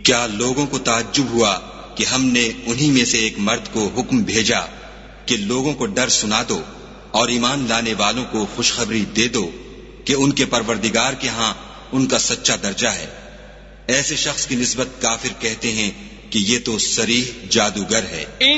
क्या लोगों को ताज्जुब हुआ कि हमने उन्हीं में से एक मर्द को हुक्म भेजा कि लोगों को डर सुना दो और ईमान लाने वालों को खुशखबरी दे दो कि उनके परवरदिगार के हां उनका सच्चा दर्जा है। ऐसे शख्स की निस्बत काफिर कहते हैं कि ये तो सरीह जादूगर है।